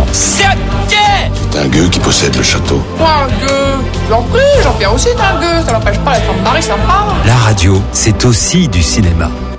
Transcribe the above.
C'est un gueux qui possède le château. Quoi, un gueux? J'en prie, Jean-Pierre aussi est un gueux, ça n'empêche pas d'être un mari sympa. La radio, c'est aussi du cinéma.